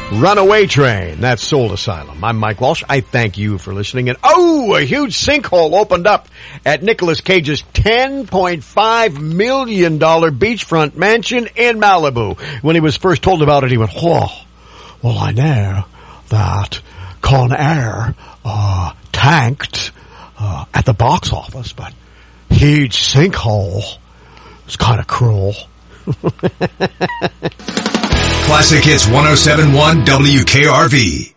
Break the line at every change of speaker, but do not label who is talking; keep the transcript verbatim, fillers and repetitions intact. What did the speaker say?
Runaway Train. That's Soul Asylum. I'm Mike Walsh. I thank you for listening. And oh, a huge sinkhole opened up at Nicolas Cage's ten point five million dollars beachfront mansion in Malibu. When he was first told about it, he went, oh, well, I know that Con Air uh, tanked uh, at the box office, but huge sinkhole. It's kind of cruel.
Classic Hits one oh seven point one W K R V.